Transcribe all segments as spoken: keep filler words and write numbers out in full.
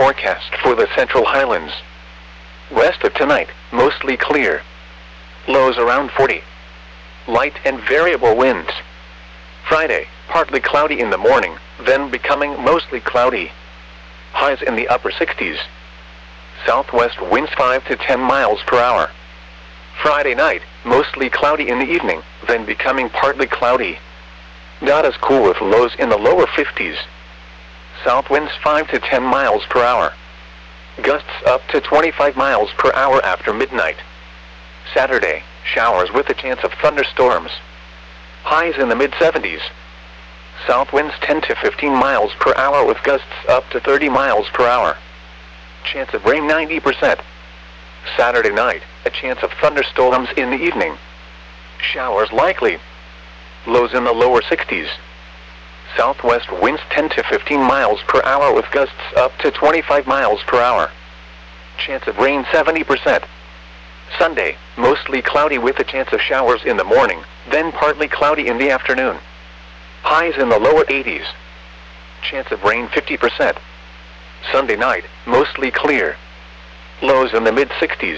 forecast for the Central Highlands. West of tonight, mostly clear. Lows around forty. Light and variable winds. Friday, partly cloudy in the morning, then becoming mostly cloudy. Highs in the upper sixties. Southwest winds five to ten miles per hour. Friday night, mostly cloudy in the evening, then becoming partly cloudy. Not as cool with lows in the lower fifties. South winds five to ten miles per hour. Gusts up to twenty-five miles per hour after midnight. Saturday, showers with a chance of thunderstorms. Highs in the mid seventies. South winds ten to fifteen miles per hour with gusts up to thirty miles per hour. Chance of rain ninety percent. Saturday night, a chance of thunderstorms in the evening. Showers likely. Lows in the lower sixties. Southwest winds ten to fifteen miles per hour with gusts up to twenty-five miles per hour. Chance of rain seventy percent. Sunday, mostly cloudy with a chance of showers in the morning, then partly cloudy in the afternoon. Highs in the lower eighties. Chance of rain fifty percent. Sunday night, mostly clear. Lows in the mid sixties.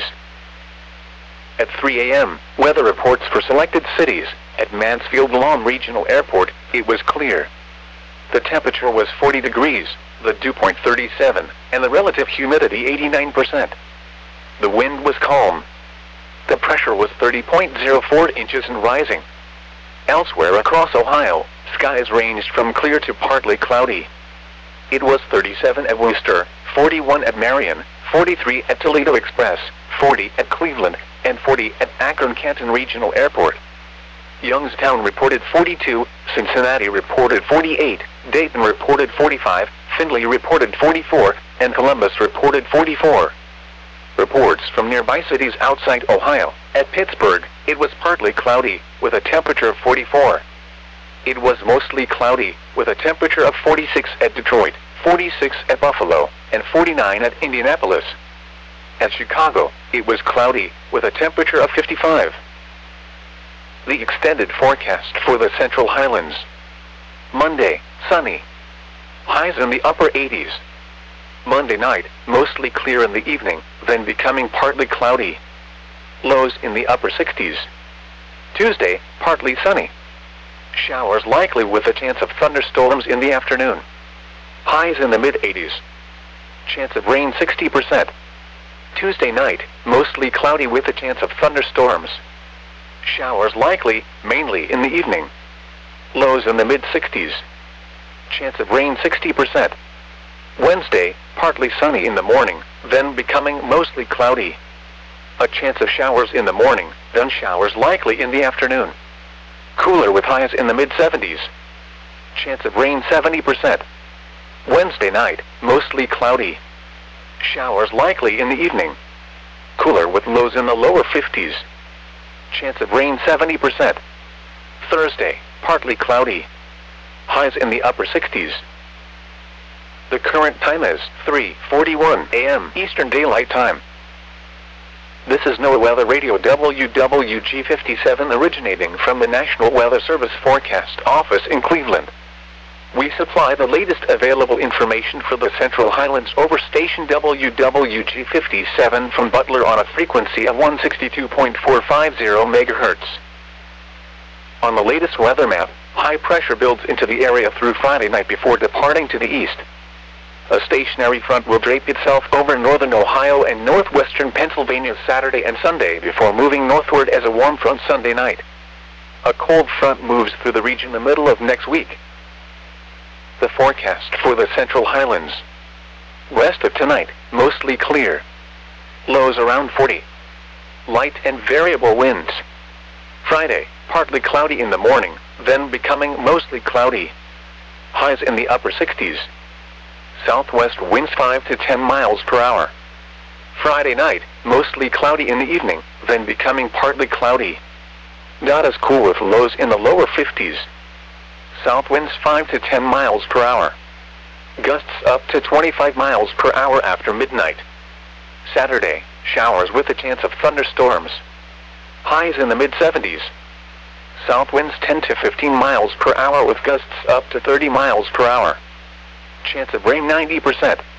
At three A M, weather reports for selected cities. At Mansfield Lawn Regional Airport, it was clear. The temperature was forty degrees, the dew point thirty-seven, and the relative humidity eighty-nine percent. The wind was calm. The pressure was thirty point zero four inches and rising. Elsewhere across Ohio, skies ranged from clear to partly cloudy. It was thirty-seven at Worcester, forty-one at Marion, forty-three at Toledo Express, forty at Cleveland, and forty at Akron-Canton Regional Airport. Youngstown reported forty-two, Cincinnati reported forty-eight, Dayton reported forty-five, Findlay reported forty-four, and Columbus reported forty-four. Reports from nearby cities outside Ohio. At Pittsburgh, it was partly cloudy, with a temperature of forty-four. It was mostly cloudy, with a temperature of forty-six at Detroit, forty-six at Buffalo, and forty-nine at Indianapolis. At Chicago, it was cloudy, with a temperature of fifty-five. The extended forecast for the Central Highlands. Monday, sunny. Highs in the upper eighties. Monday night, mostly clear in the evening, then becoming partly cloudy. Lows in the upper sixties. Tuesday, partly sunny. Showers likely with a chance of thunderstorms in the afternoon. Highs in the mid eighties. Chance of rain sixty percent. Tuesday night, mostly cloudy with a chance of thunderstorms. Showers likely, mainly in the evening. Lows in the mid sixties. Chance of rain sixty percent. Wednesday, partly sunny in the morning, then becoming mostly cloudy. A chance of showers in the morning, then showers likely in the afternoon. Cooler with highs in the mid seventies. Chance of rain seventy percent. Wednesday night, mostly cloudy. Showers likely in the evening. Cooler with lows in the lower fifties. Chance of rain seventy percent. Thursday, partly cloudy. Highs in the upper sixties. The current time is three forty-one A M Eastern Daylight Time. This is NOAA Weather Radio W W G fifty-seven originating from the National Weather Service Forecast Office in Cleveland. We supply the latest available information for the Central Highlands over station W W G fifty-seven from Butler on a frequency of one sixty-two point four five zero megahertz. On the latest weather map, high pressure builds into the area through Friday night before departing to the east. A stationary front will drape itself over northern Ohio and northwestern Pennsylvania Saturday and Sunday before moving northward as a warm front Sunday night. A cold front moves through the region the middle of next week. The forecast for the Central Highlands. West of tonight, mostly clear. Lows around forty. Light and variable winds. Friday, partly cloudy in the morning, then becoming mostly cloudy. Highs in the upper sixties. Southwest winds five to ten miles per hour. Friday night, mostly cloudy in the evening, then becoming partly cloudy. Not as cool with lows in the lower fifties. South winds five to ten miles per hour. Gusts up to twenty-five miles per hour after midnight. Saturday, showers with a chance of thunderstorms. Highs in the mid seventies. South winds ten to fifteen miles per hour with gusts up to thirty miles per hour. Chance of rain ninety percent.